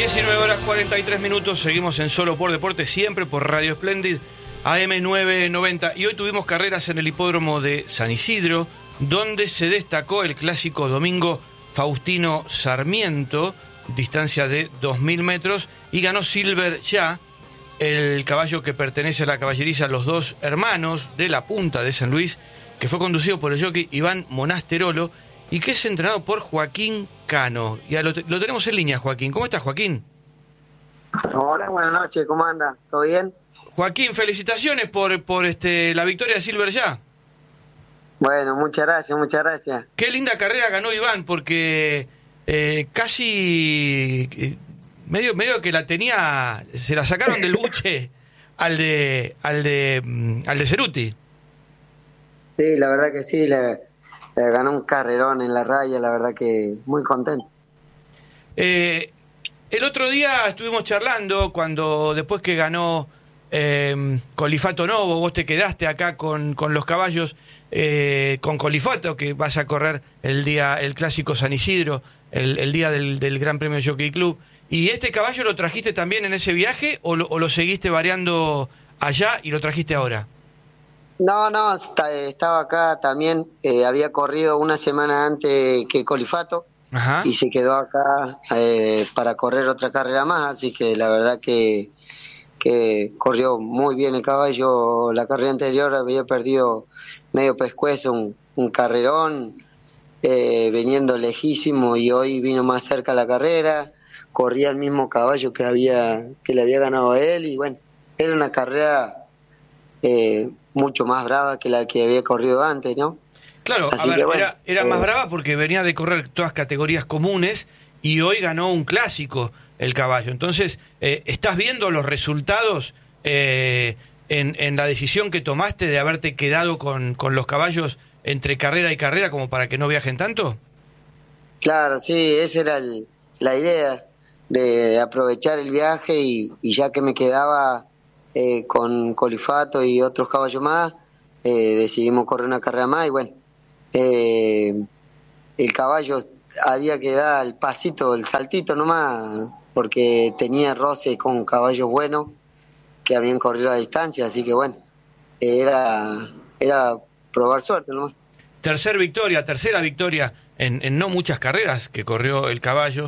19:43, seguimos en Solo por Deporte, siempre por Radio Splendid, AM990. Y hoy tuvimos carreras en el hipódromo de San Isidro, donde se destacó el clásico domingo Faustino Sarmiento, distancia de 2000 metros, y ganó Silver Ya, el caballo que pertenece a la caballeriza Los Dos Hermanos de la Punta de San Luis, que fue conducido por el jockey Iván Monasterolo y que es entrenado por Joaquín Cano. Ya lo tenemos en línea, Joaquín. ¿Cómo estás, Joaquín? Hola, buenas noches, ¿cómo anda? ¿Todo bien? Joaquín, felicitaciones por la victoria de Silver Ya. Bueno, muchas gracias, muchas gracias. Qué linda carrera ganó Iván, porque casi medio que la tenía, se la sacaron del buche al de Ceruti. Sí, la verdad que sí, le ganó un carrerón en la raya, la verdad que muy contento. El otro día estuvimos charlando después que ganó Colifato Novo, vos te quedaste acá con los caballos, con Colifato, que vas a correr el clásico San Isidro, el día del Gran Premio Jockey Club. ¿Y este caballo lo trajiste también en ese viaje o lo seguiste variando allá y lo trajiste ahora? No, estaba acá también, había corrido una semana antes que Colifato. Ajá. Y se quedó acá para correr otra carrera más, así que la verdad que corrió muy bien el caballo. La carrera anterior había perdido medio pescuezo, un carrerón, viniendo lejísimo, y hoy vino más cerca la carrera, corría el mismo caballo que le había ganado a él, y bueno, era una carrera mucho más brava que la que había corrido antes, ¿no? Claro, así a ver, bueno, era más brava porque venía de correr todas categorías comunes y hoy ganó un clásico el caballo. Entonces, ¿estás viendo los resultados en la decisión que tomaste de haberte quedado con los caballos entre carrera y carrera como para que no viajen tanto? Claro, sí, esa era la idea, de aprovechar el viaje y ya que me quedaba con Colifato y otros caballos más, decidimos correr una carrera más y bueno, el caballo había que dar el pasito, el saltito nomás, porque tenía roce con caballos buenos que habían corrido a distancia, así que bueno, era probar suerte nomás. Tercera victoria en no muchas carreras que corrió el caballo,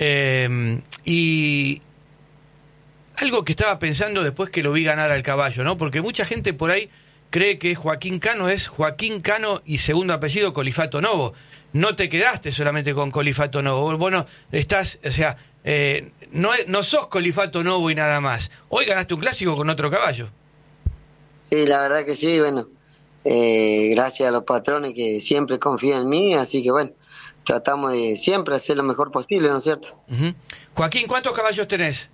y algo que estaba pensando después que lo vi ganar al caballo, ¿no? Porque mucha gente por ahí cree que Joaquín Cano es Joaquín Cano y segundo apellido Colifato Novo. No te quedaste solamente con Colifato Novo. Bueno, estás, o sea, no sos Colifato Novo y nada más. Hoy ganaste un clásico con otro caballo. Sí, la verdad que sí, bueno, gracias a los patrones que siempre confían en mí, así que bueno, tratamos de siempre hacer lo mejor posible, ¿no es cierto? Uh-huh. Joaquín, ¿cuántos caballos tenés?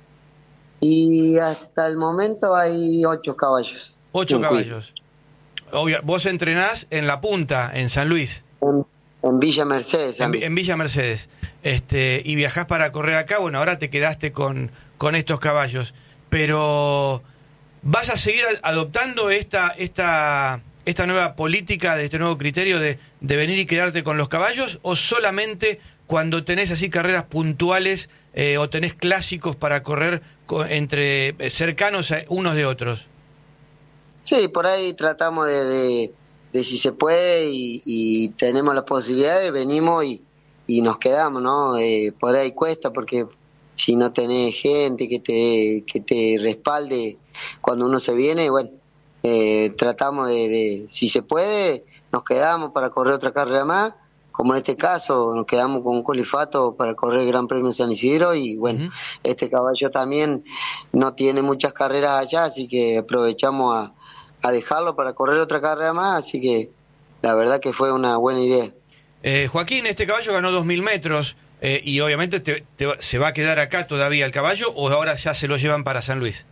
Y hasta el momento hay 8 caballos. 8 caballos. Vos entrenás en La Punta, en San Luis. En Villa Mercedes. En Villa Mercedes. Y viajás para correr acá. Bueno, ahora te quedaste con estos caballos. Pero, ¿vas a seguir adoptando esta nueva política, de este nuevo criterio de venir y quedarte con los caballos? ¿O solamente cuando tenés así carreras puntuales o tenés clásicos para correr entre cercanos a unos de otros? Sí, por ahí tratamos de si se puede y tenemos la posibilidad, venimos y nos quedamos, ¿no? Por ahí cuesta porque si no tenés gente que te respalde cuando uno se viene, bueno, tratamos de si se puede, nos quedamos para correr otra carrera más, como en este caso nos quedamos con Colifato para correr el Gran Premio San Isidro y bueno, uh-huh. Este caballo también no tiene muchas carreras allá, así que aprovechamos a dejarlo para correr otra carrera más, así que la verdad que fue una buena idea. Joaquín, este caballo ganó 2000 metros y obviamente se va a quedar acá todavía el caballo, ¿o ahora ya se lo llevan para San Luis?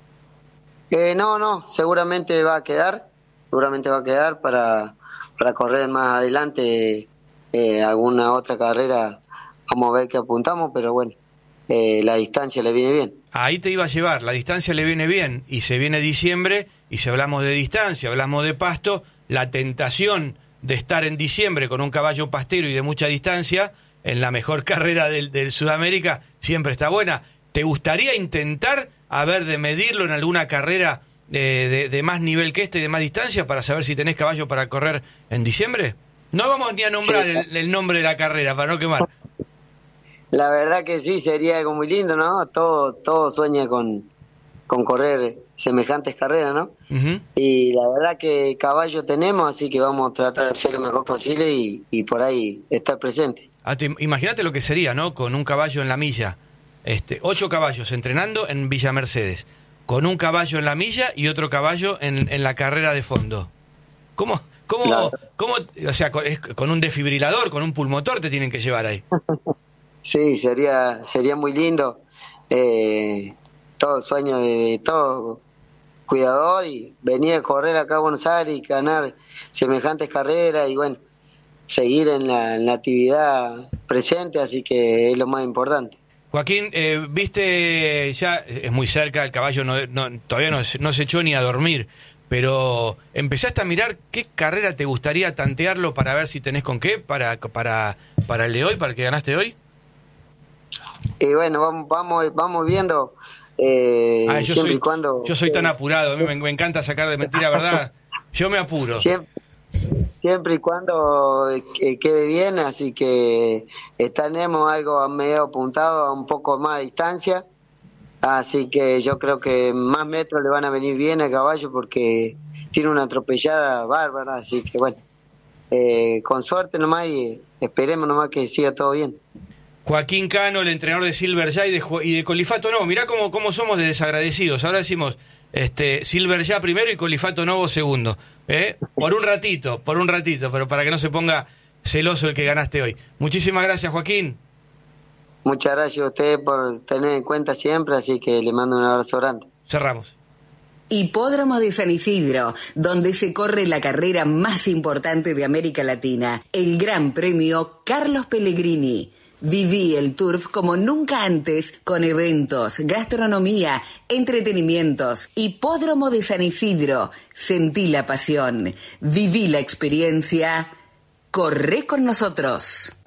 No, seguramente va a quedar para correr más adelante alguna otra carrera, vamos a ver qué apuntamos, pero bueno, la distancia le viene bien. Ahí te iba a llevar, la distancia le viene bien, y se viene diciembre, y si hablamos de distancia, hablamos de pasto, la tentación de estar en diciembre con un caballo pastero y de mucha distancia en la mejor carrera del Sudamérica, siempre está buena. ¿Te gustaría intentar, de medirlo en alguna carrera de más nivel que de más distancia, para saber si tenés caballo para correr en diciembre? No vamos ni a nombrar Sí. el nombre de la carrera, para no quemar. La verdad que sí, sería algo muy lindo, ¿no? Todo sueña con correr semejantes carreras, ¿no? Uh-huh. Y la verdad que caballo tenemos, así que vamos a tratar de hacer lo mejor posible y por ahí estar presente. Imagínate lo que sería, ¿no? Con un caballo en la milla, 8 caballos entrenando en Villa Mercedes, con un caballo en la milla y otro caballo en la carrera de fondo. ¿Cómo, Claro. o sea, con un desfibrilador, con un pulmotor te tienen que llevar ahí? Sí, sería muy lindo. Todo sueño de todo cuidador y venir a correr acá a Buenos Aires y ganar semejantes carreras y bueno, seguir en la actividad presente, así que es lo más importante. Joaquín, viste, ya es muy cerca, el caballo todavía no se echó ni a dormir, pero ¿empezaste a mirar qué carrera te gustaría tantearlo para ver si tenés con qué para el de hoy, para el que ganaste hoy? Y bueno, vamos viendo siempre y cuando... Yo soy tan apurado, a mí me encanta sacar de mentira verdad, yo me apuro. Siempre y cuando quede bien, así que tenemos algo a medio apuntado a un poco más de distancia, así que yo creo que más metros le van a venir bien al caballo porque tiene una atropellada bárbara, así que bueno, con suerte nomás y esperemos nomás que siga todo bien. Joaquín Cano, el entrenador de Silver Ya y de Colifato Novo. Mirá cómo somos de desagradecidos. Ahora decimos Silver Ya primero y Colifato Novo segundo. Por un ratito, pero para que no se ponga celoso el que ganaste hoy. Muchísimas gracias, Joaquín. Muchas gracias a ustedes por tener en cuenta siempre, así que le mando un abrazo grande. Cerramos. Hipódromo de San Isidro, donde se corre la carrera más importante de América Latina, el Gran Premio Carlos Pellegrini. Viví el Turf como nunca antes, con eventos, gastronomía, entretenimientos. Hipódromo de San Isidro. Sentí la pasión. Viví la experiencia. Corre con nosotros.